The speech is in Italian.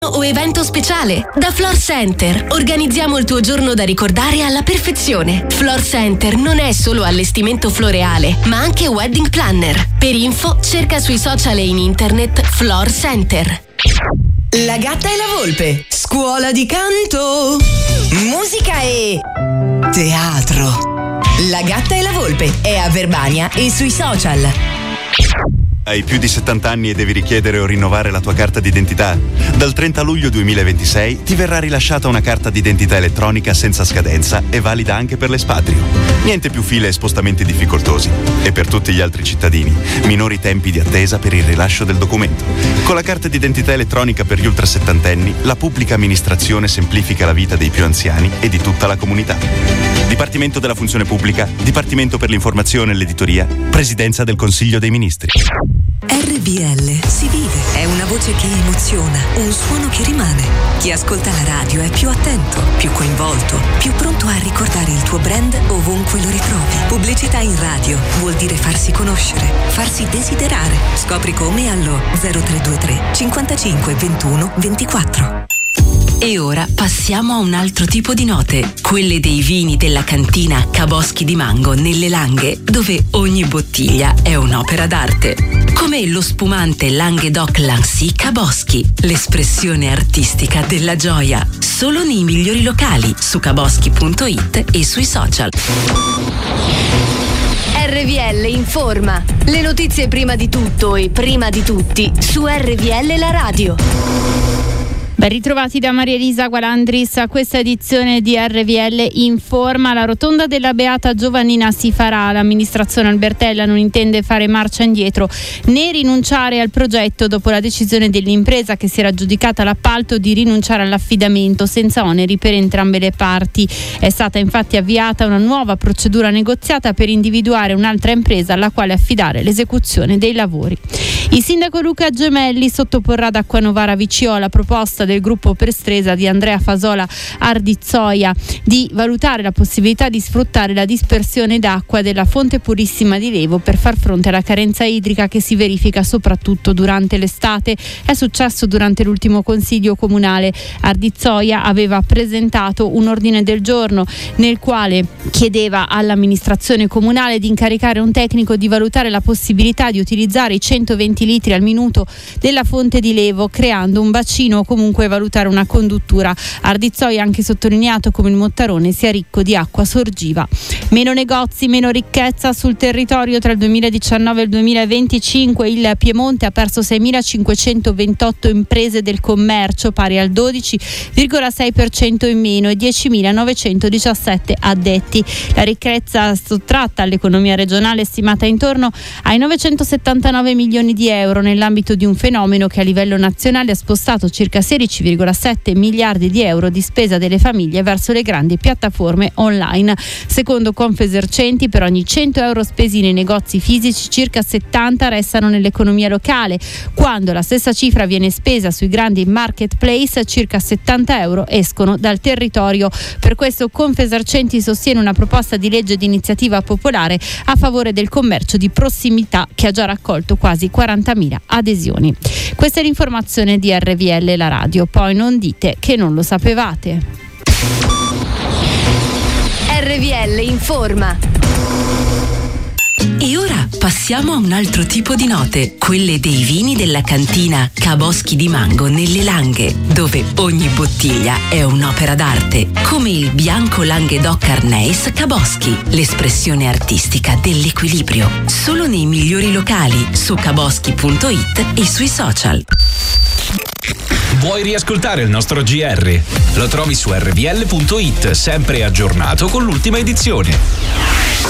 O evento speciale. Da Flor Center organizziamo il tuo giorno da ricordare alla perfezione. Flor Center non è solo allestimento floreale, ma anche wedding planner. Per info cerca sui social e in internet Flor Center. La gatta e la volpe, scuola di canto, musica e teatro. La gatta e la volpe è a Verbania e sui social. Hai più di 70 anni e devi richiedere o rinnovare la tua carta d'identità? Dal 30 luglio 2026 ti verrà rilasciata una carta d'identità elettronica senza scadenza e valida anche per l'espatrio. Niente più file e spostamenti difficoltosi. E per tutti gli altri cittadini, minori tempi di attesa per il rilascio del documento. Con la carta d'identità elettronica per gli ultrasettantenni, la pubblica amministrazione semplifica la vita dei più anziani e di tutta la comunità. Dipartimento della Funzione Pubblica, Dipartimento per l'Informazione e l'Editoria, Presidenza del Consiglio dei Ministri. RVL si vive, è una voce che emoziona, un suono che rimane. Chi ascolta la radio è più attento, più coinvolto, più pronto a ricordare il tuo brand ovunque lo ritrovi. Pubblicità in radio vuol dire farsi conoscere, farsi desiderare. Scopri come allo 0323 55 21 24. E ora passiamo a un altro tipo di note, quelle dei vini della cantina Ca' Boschi di Mango nelle Langhe, dove ogni bottiglia è un'opera d'arte. Come lo spumante Languedoc Lancy Ca' Boschi, l'espressione artistica della gioia. Solo nei migliori locali, su caboschi.it e sui social. RVL informa. Le notizie prima di tutto e prima di tutti su RVL la radio. Ben ritrovati da Maria Elisa Gualandris a questa edizione di RVL Informa. La rotonda della Beata Giovannina si farà. L'amministrazione Albertella non intende fare marcia indietro né rinunciare al progetto dopo la decisione dell'impresa che si era aggiudicata l'appalto di rinunciare all'affidamento senza oneri per entrambe le parti. È stata infatti avviata una nuova procedura negoziata per individuare un'altra impresa alla quale affidare l'esecuzione dei lavori. Il sindaco Luca Gemelli sottoporrà ad Acquanovara VCO la proposta del gruppo Prestresa di Andrea Fasola Ardizzoia di valutare la possibilità di sfruttare la dispersione d'acqua della fonte purissima di Levo per far fronte alla carenza idrica che si verifica soprattutto durante l'estate. È successo durante l'ultimo consiglio comunale. Ardizzoia aveva presentato un ordine del giorno nel quale chiedeva all'amministrazione comunale di incaricare un tecnico di valutare la possibilità di utilizzare i 120 litri al minuto della fonte di Levo, creando un bacino o comunque valutare una conduttura. Ardizzoia ha anche sottolineato come il Mottarone sia ricco di acqua sorgiva. Meno negozi, meno ricchezza sul territorio. Tra il 2019 e il 2025 il Piemonte ha perso 6.528 imprese del commercio, pari al 12,6% in meno, e 10.917 addetti. La ricchezza sottratta all'economia regionale è stimata intorno ai 979 milioni di euro nell'ambito di un fenomeno che a livello nazionale ha spostato circa 16,7 miliardi di euro di spesa delle famiglie verso le grandi piattaforme online. Secondo Confesercenti, per ogni 100 euro spesi nei negozi fisici, circa 70 restano nell'economia locale. Quando la stessa cifra viene spesa sui grandi marketplace, circa 70 euro escono dal territorio. Per questo Confesercenti sostiene una proposta di legge di iniziativa popolare a favore del commercio di prossimità che ha già raccolto quasi 40.000 adesioni. Questa è l'informazione di RVL la radio, poi non dite che non lo sapevate. RVL informa. E ora passiamo a un altro tipo di note, quelle dei vini della cantina Ca' Boschi di Mango nelle Langhe, dove ogni bottiglia è un'opera d'arte, come il bianco Languedoc Arneis Ca' Boschi, l'espressione artistica dell'equilibrio. Solo nei migliori locali, su caboschi.it e sui social. Vuoi riascoltare il nostro GR? Lo trovi su rvl.it, sempre aggiornato con l'ultima edizione.